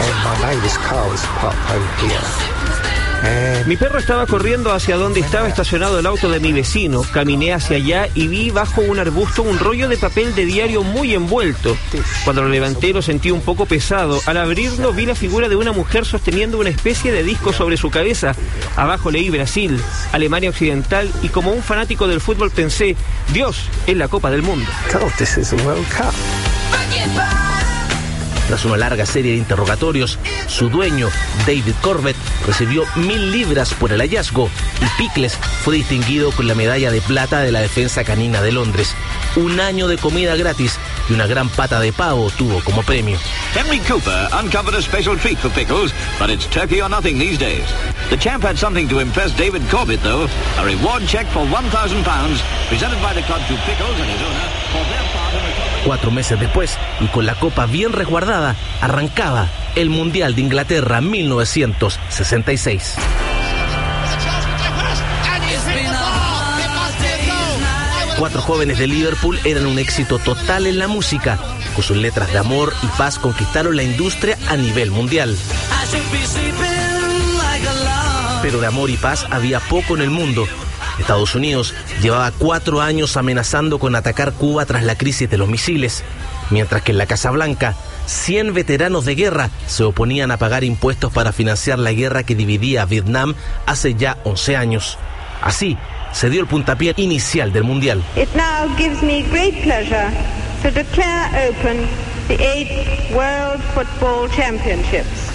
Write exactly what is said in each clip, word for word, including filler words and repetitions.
Mi perro estaba corriendo hacia donde estaba estacionado el auto de mi vecino. Caminé hacia allá y vi bajo un arbusto un rollo de papel de diario muy envuelto. Cuando lo levanté lo sentí un poco pesado. Al abrirlo vi la figura de una mujer sosteniendo una especie de disco sobre su cabeza. Abajo leí Brasil, Alemania Occidental y como un fanático del fútbol pensé, Dios, es la Copa del Mundo. Tras una larga serie de interrogatorios, su dueño, David Corbett, recibió mil libras por el hallazgo y Pickles fue distinguido con la medalla de plata de la defensa canina de Londres. Un año de comida gratis y una gran pata de pavo tuvo como premio. Henry Cooper uncovered a special treat for Pickles, but it's turkey or nothing these days. The champ had something to impress David Corbett, though. A reward check for one thousand pounds presented by the club to Pickles and his owner for their part in recovery. Cuatro meses después, y con la copa bien resguardada, arrancaba el Mundial de Inglaterra mil novecientos sesenta y seis. Cuatro jóvenes de Liverpool eran un éxito total en la música. Con sus letras de amor y paz conquistaron la industria a nivel mundial. Pero de amor y paz había poco en el mundo. Estados Unidos llevaba cuatro años amenazando con atacar Cuba tras la crisis de los misiles, mientras que en la Casa Blanca, cien veteranos de guerra se oponían a pagar impuestos para financiar la guerra que dividía a Vietnam hace ya once años. Así se dio el puntapié inicial del Mundial. It now gives me great pleasure to declare open the eighth World Football Championships.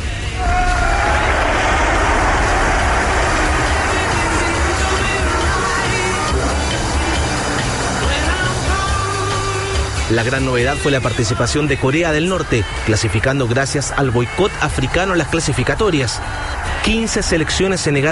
La gran novedad fue la participación de Corea del Norte, clasificando gracias al boicot africano en las clasificatorias. quince selecciones se negaron